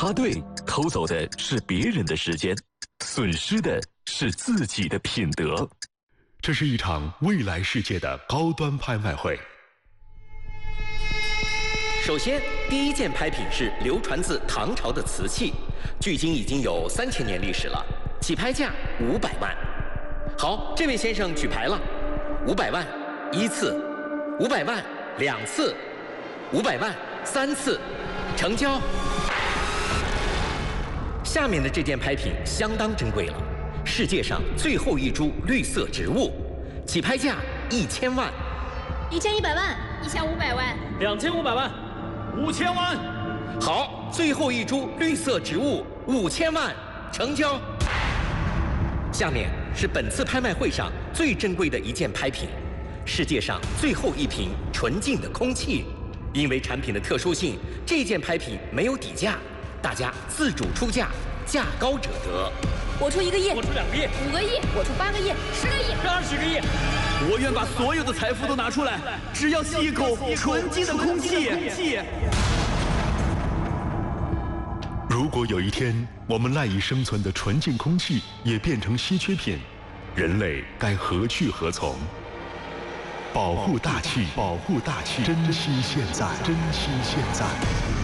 插队偷走的是别人的时间，损失的是自己的品德。 这是一场未来世界的高端拍卖会。 首先，第一件拍品是流传自唐朝的瓷器，距今已经有3000年历史了，起拍价500万。好，这位先生举牌了，500万1次，500万2次，500万3次，成交。下面的这件拍品相当珍贵了，世界上最后一株绿色植物，起拍价1000万 ，1100万 ，1500万 ，2500万，5000万。 好，最后一株绿色植物5000万，成交。下面是本次拍卖会上最珍贵的一件拍品，世界上最后一瓶纯净的空气。因为产品的特殊性，这件拍品没有底价，大家自主出价，价高者得。 我出1个亿， 我出2个亿 ，5个亿， 我出8个亿 ，10个亿 ，20个亿。 我愿把所有的财富都拿出来，只要吸一口纯净的空气。 如果有一天我们赖以生存的纯净空气也变成稀缺品，人类该何去何从？保护大气，保护大气，珍惜现在，珍惜现在。